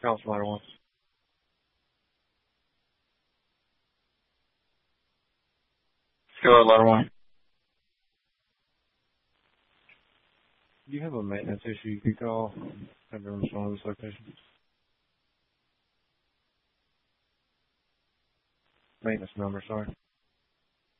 House ladder one. Go ahead, ladder one. Do you have a maintenance issue you could call? Have them respond to this location. Maintenance number, sorry.